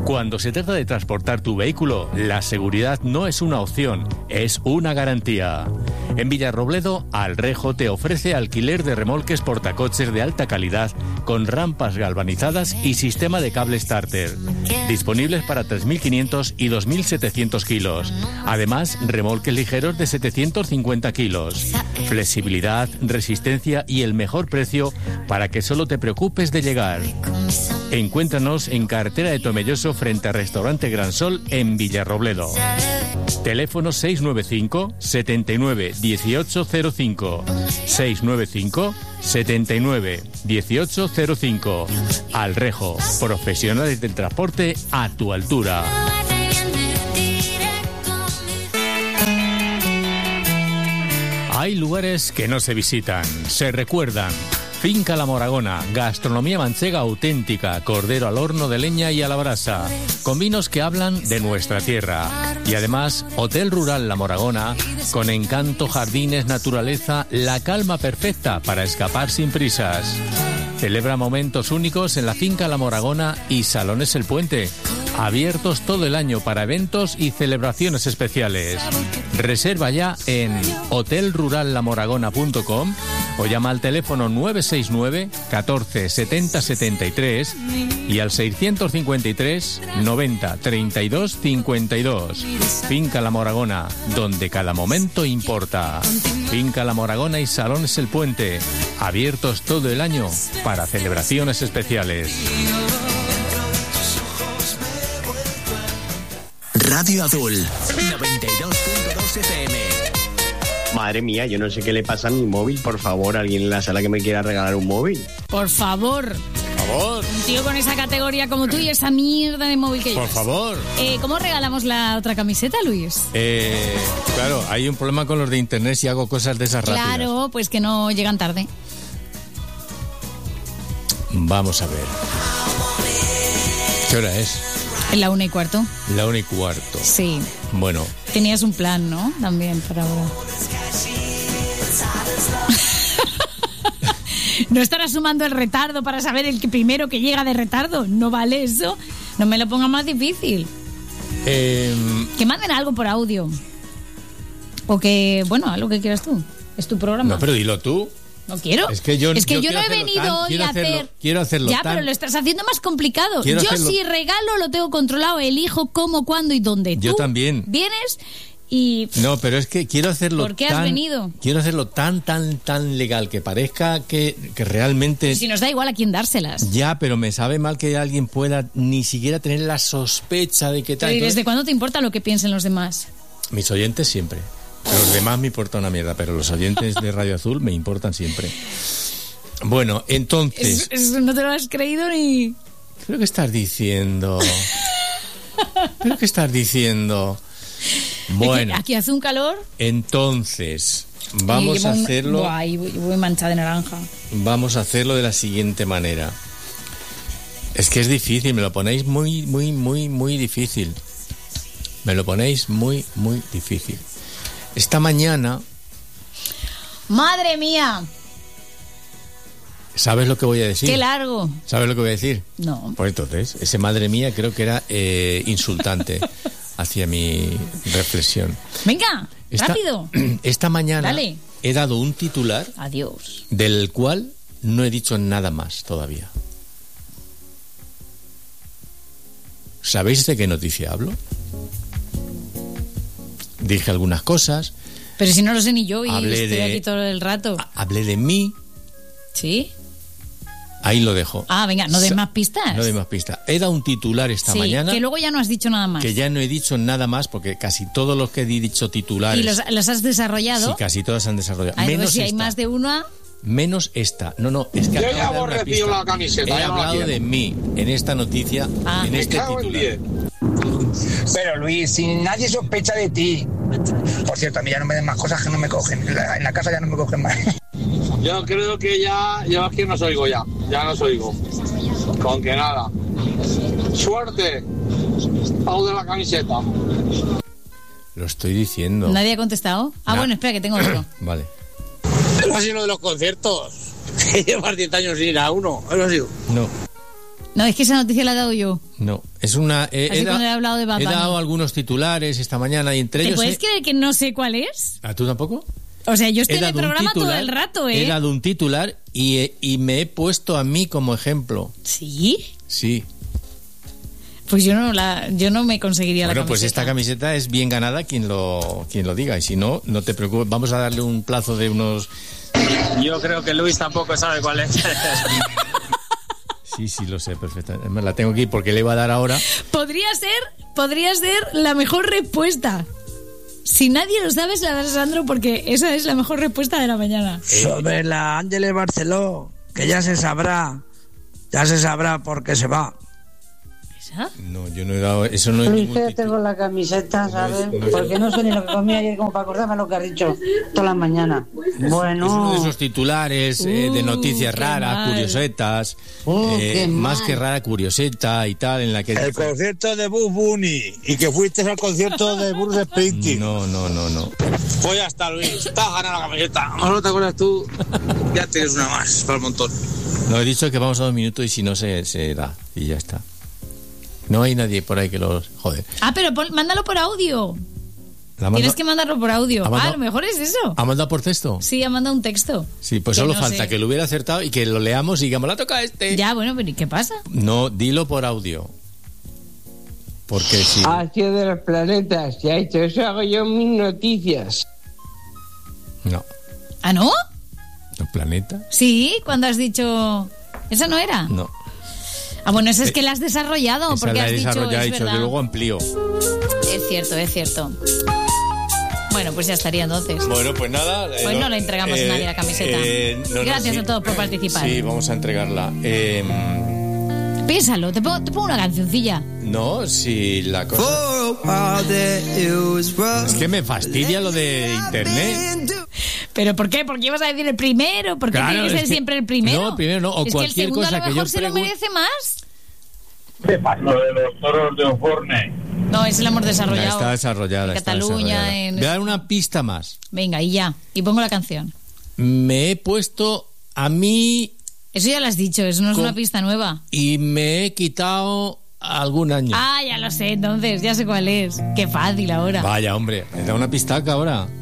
Cuando se trata de transportar tu vehículo, la seguridad no es una opción, es una garantía. En Villarrobledo, Alrejo te ofrece alquiler de remolques portacoches de alta calidad con rampas galvanizadas y sistema de cable starter. Disponibles para 3.500 y 2.700 kilos. Además, remolques ligeros de 750 kilos. Flexibilidad, resistencia y el mejor precio para que solo te preocupes de llegar. Encuéntranos en carretera de Tomelloso frente al restaurante Gran Sol en Villarrobledo. Teléfono 695 79 1805. 695 79 1805. Alrejo, profesionales del transporte a tu altura. Hay lugares que no se visitan, se recuerdan. Finca La Moragona, gastronomía manchega auténtica, cordero al horno de leña y a la brasa, con vinos que hablan de nuestra tierra. Y además, Hotel Rural La Moragona, con encanto, jardines, naturaleza, la calma perfecta para escapar sin prisas. Celebra momentos únicos en la Finca La Moragona y Salones El Puente, abiertos todo el año para eventos y celebraciones especiales. Reserva ya en hotelrurallamoragona.com o llama al teléfono 969 14 70 73 y al 653 90 32 52. Finca La Moragona, donde cada momento importa. Finca La Moragona y Salones El Puente, abiertos todo el año para celebraciones especiales. Radio Azul 92.2 FM. Madre mía, yo no sé qué le pasa a mi móvil. Por favor, alguien en la sala que me quiera regalar un móvil. Por favor. Un tío con esa categoría como tú y esa mierda de móvil que llevas. Por favor. ¿Cómo regalamos la otra camiseta, Luis? Claro, hay un problema con los de internet si hago cosas de esas rápidas. Claro, pues que no llegan tarde. Vamos a ver. ¿Qué hora es? La 1:15. La 1:15. Sí. Bueno. Tenías un plan, ¿no? También para ahora. ¿No estarás sumando el retardo para saber el que primero que llega de retardo? ¿No vale eso? No me lo ponga más difícil. Que manden algo por audio. O que, bueno, algo que quieras tú. Es tu programa. No, pero dilo tú. No quiero. Es que yo no he venido hoy a hacer. Quiero hacerlo. Ya, pero lo estás haciendo más complicado. Yo si regalo lo tengo controlado, elijo cómo, cuándo y dónde. Yo tú también. Vienes y. No, pero es que quiero hacerlo. ¿Por qué has venido? Quiero hacerlo tan legal que parezca que realmente. Si nos da igual a quién dárselas. Ya, pero me sabe mal que alguien pueda ni siquiera tener la sospecha de que tal. ¿Y desde cuándo te importa lo que piensen los demás? Mis oyentes siempre. Los demás me importa una mierda, pero los oyentes de Radio Azul me importan siempre. Bueno, entonces... Eso no te lo has creído ni... ¿Pero qué estás diciendo? Bueno... Aquí hace un calor... Entonces, vamos a hacerlo... Voy manchada de naranja. Vamos a hacerlo de la siguiente manera. Es que es difícil, me lo ponéis muy difícil. Me lo ponéis muy difícil. Esta mañana... ¡Madre mía! ¿Sabes lo que voy a decir? ¡Qué largo! ¿Sabes lo que voy a decir? No. Pues entonces, ese madre mía creo que era insultante hacia mi reflexión. Venga, rápido. Esta mañana Dale. He dado un titular. Adiós. Del cual no he dicho nada más todavía. ¿Sabéis de qué noticia hablo? Dije algunas cosas. Pero si no lo sé ni yo y estoy aquí todo el rato. Hablé de mí. ¿Sí? Ahí lo dejo. Ah, venga, no des más pistas. No des más pistas. He dado un titular esta mañana. Que luego ya no has dicho nada más. Que ya no he dicho nada más porque casi todos los que he dicho titulares. ¿Y los has desarrollado? Sí, casi todas se han desarrollado. Ay, menos pues si hay más de una. Menos esta. No, es que yo ya aborrecí la camiseta. He hablado de mí en esta noticia, en este titular. Pero Luis, si nadie sospecha de ti. Por cierto, a mí ya no me den más cosas que no me cogen. En la casa ya no me cogen más. Yo creo que yo aquí no os oigo ya no os oigo. Con que nada. Suerte. Pau de la camiseta. Lo estoy diciendo. ¿Nadie ha contestado? Bueno, espera que tengo otro. Vale. Eso ha sido lo de los conciertos. Que llevas 10 años sin ir a uno. Eso ha sido. No. No, es que esa noticia la he dado yo. No, es una... Así cuando he hablado de Bad Bunny. He dado algunos titulares esta mañana y entre ellos... ¿Te puedes creer que no sé cuál es? ¿A tú tampoco? O sea, yo estoy en el programa todo el rato, He dado un titular y me he puesto a mí como ejemplo. ¿Sí? Sí. Pues yo no me conseguiría la camiseta. Bueno, pues esta camiseta es bien ganada quien lo diga. Y si no, no te preocupes. Vamos a darle un plazo de unos... Yo creo que Luis tampoco sabe cuál es. Sí, lo sé perfectamente. Me la tengo aquí porque le iba a dar ahora. Podría ser la mejor respuesta. Si nadie lo sabe, se la da Sandro, porque esa es la mejor respuesta de la mañana. Sobre la Ángeles Barceló, que ya se sabrá por qué se va. ¿Esa? No, yo no he dado... Eso no es Luis, quédate con la camiseta, ¿sabes? Porque no sé ni lo que comí ayer como para acordarme lo que has dicho todas las mañanas. Bueno... Es uno de esos titulares de noticias raras, curiosetas, más que rara, curioseta y tal, en la que... El concierto de Bugs Bunny, y que fuiste al concierto de Bruce Springsteen. No. Pues ya está, Luis, estás ganando la camiseta. No te acuerdas tú, ya tienes una más para el montón. No, he dicho que vamos a 2 minutos y si no se da, y ya está. No hay nadie por ahí que los... Joder. Pero mándalo por audio. Tienes que mandarlo por audio. A lo mejor es eso. ¿Ha mandado por texto? Sí, ha mandado un texto. Sí, pues solo falta que lo hubiera acertado y que lo leamos y digamos, la toca este. Ya, bueno, pero ¿y qué pasa? No, dilo por audio. Porque si... Hacia de los planetas, ya hecho eso hago yo en mis noticias. No. ¿Ah, no? ¿Los planetas? Sí, cuando has dicho... ¿Esa no era? No. Bueno, esa es que la has desarrollado, porque has dicho, he dicho que luego amplío. Es cierto. Bueno, pues ya estaría entonces. Bueno, pues nada. Pues no le entregamos a nadie la camiseta. Gracias a todos por participar. Sí, vamos a entregarla. Piénsalo, te pongo una cancioncilla. No, si la cosa... Es que me fastidia lo de internet. ¿Pero por qué? ¿Por qué ibas a decir el primero? ¿Por qué tiene que ser siempre el primero? No, el primero no. O es cualquier que el segundo cosa a lo que mejor yo se lo merece más. ¿Qué pasa? Lo de los toros de Oforne. No, ese lo hemos desarrollado. Está desarrollada. En Cataluña. Voy a dar una pista más. Venga, y ya. Y pongo la canción. Me he puesto a mí... Eso ya lo has dicho, eso no es una pista nueva. Y me he quitado algún año. Ya lo sé, entonces, ya sé cuál es. Qué fácil ahora. Vaya, hombre, me da una pistaca ahora.